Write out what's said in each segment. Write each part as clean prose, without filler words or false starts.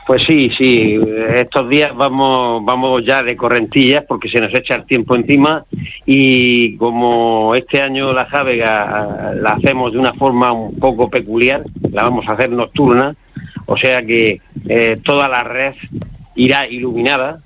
Pues sí, estos días vamos ya de correntillas porque se nos echa el tiempo encima y como este año la jábega la hacemos de una forma un poco peculiar, la vamos a hacer nocturna, o sea que toda la red irá iluminada.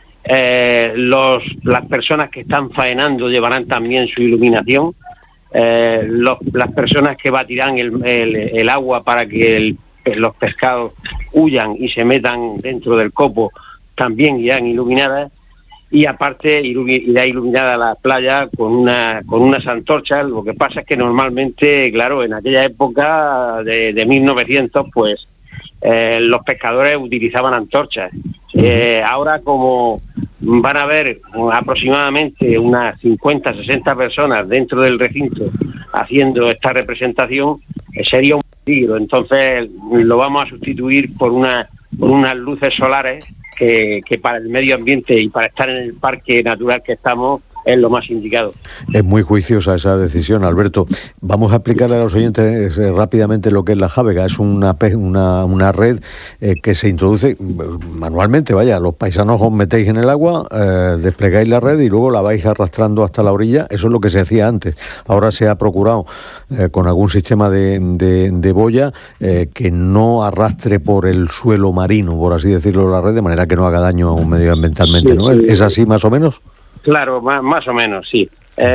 Las personas que están faenando llevarán también su iluminación. Las personas que batirán el agua para que los pescados huyan y se metan dentro del copo también irán iluminadas, y aparte irá iluminada la playa con unas antorchas. Lo que pasa es que normalmente, claro, en aquella época de 1900, pues los pescadores utilizaban antorchas. Ahora, como van a haber aproximadamente unas 50, 60 personas dentro del recinto haciendo esta representación, sería un peligro. Entonces lo vamos a sustituir por unas luces solares que para el medio ambiente y para estar en el parque natural que estamos es lo más indicado. Es muy juiciosa esa decisión, Alberto. Vamos a explicarle a los oyentes rápidamente lo que es la jábega. Es una red que se introduce manualmente. Vaya, los paisanos os metéis en el agua, desplegáis la red y luego la vais arrastrando hasta la orilla. Eso es lo que se hacía antes. Ahora se ha procurado con algún sistema de boya que no arrastre por el suelo marino, por así decirlo, la red, de manera que no haga daño medioambientalmente, sí, ¿no? Sí. ¿Es así más o menos? Claro, más o menos, sí.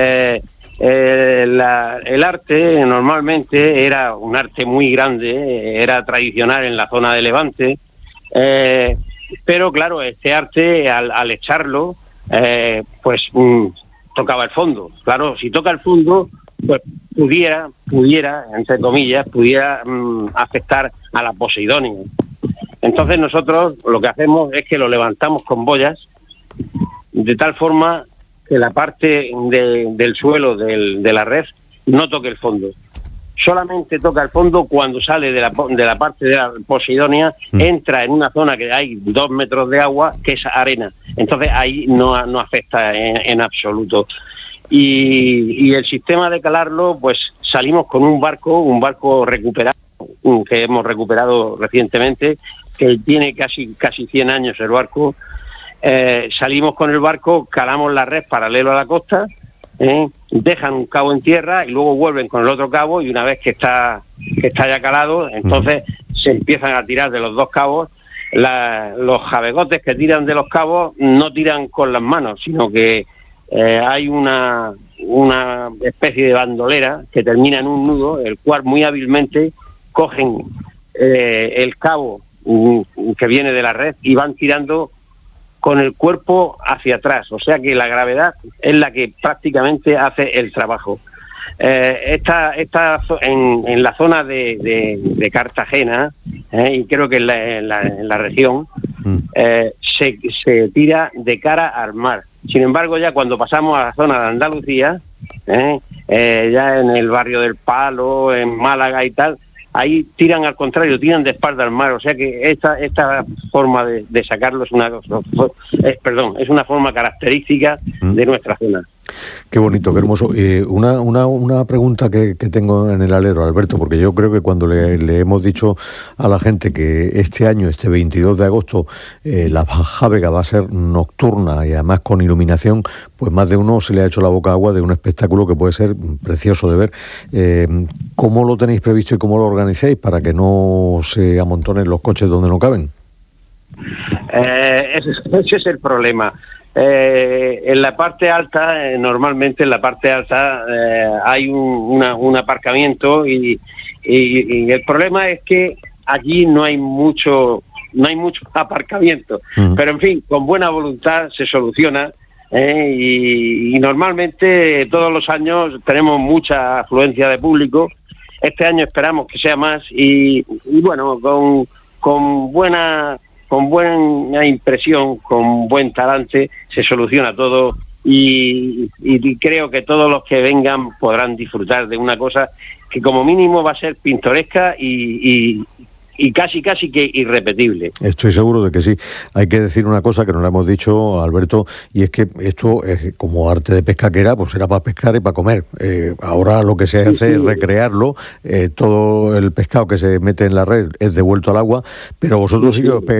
El arte normalmente era un arte muy grande, era tradicional en la zona de Levante, pero claro, este arte al echarlo, pues tocaba el fondo. Claro, si toca el fondo, pues pudiera, entre comillas, afectar a la Poseidonia. Entonces nosotros lo que hacemos es que lo levantamos con boyas, de tal forma que la parte del suelo de la red no toque el fondo. Solamente toca el fondo cuando sale de la parte de la Poseidonia, entra en una zona que hay 2 metros de agua, que es arena. Entonces ahí no afecta en absoluto. Y el sistema de calarlo, pues salimos con un barco recuperado, que hemos recuperado recientemente, que tiene casi 100 años el barco. Salimos con el barco, calamos la red paralelo a la costa, dejan un cabo en tierra y luego vuelven con el otro cabo, y una vez que está ya calado, entonces se empiezan a tirar de los dos cabos. Los jabegotes que tiran de los cabos no tiran con las manos, sino que hay una especie de bandolera que termina en un nudo, el cual muy hábilmente cogen el cabo que viene de la red y van tirando con el cuerpo hacia atrás, o sea que la gravedad es la que prácticamente hace el trabajo. Esta en la zona de Cartagena, y creo que en la región, se tira de cara al mar. Sin embargo, ya cuando pasamos a la zona de Andalucía, ya en el barrio del Palo, en Málaga y tal, ahí tiran al contrario, tiran de espalda al mar. O sea que esta forma de sacarlo es una forma característica de nuestra zona. Qué bonito, qué hermoso. Una pregunta que tengo en el alero, Alberto, porque yo creo que cuando le hemos dicho a la gente que este año, este 22 de agosto, la jábega va a ser nocturna y además con iluminación, pues más de uno se le ha hecho la boca agua de un espectáculo que puede ser precioso de ver. ¿Cómo lo tenéis previsto y cómo lo organizáis para que no se amontonen los coches donde no caben? Ese es el problema. En la parte alta, normalmente en la parte alta hay un aparcamiento y el problema es que allí no hay mucho aparcamiento, pero en fin, con buena voluntad se soluciona. Y normalmente todos los años tenemos mucha afluencia de público. Este año esperamos que sea más y bueno, con buena impresión, con buen talante, se soluciona todo y creo que todos los que vengan podrán disfrutar de una cosa que como mínimo va a ser pintoresca y casi que irrepetible. Estoy seguro de que sí. Hay que decir una cosa que no le hemos dicho, Alberto, y es que esto, como arte de pescaquera, pues era para pescar y para comer. Ahora lo que se hace es recrearlo. Todo el pescado que se mete en la red es devuelto al agua, pero vosotros sí que os